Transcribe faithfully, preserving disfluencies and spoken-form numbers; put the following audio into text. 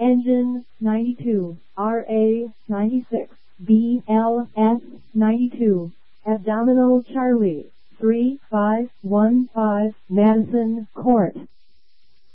Engine ninety-two, R A ninety-six, B L S ninety-two, Abdominal Charlie, three five one five Madison Court.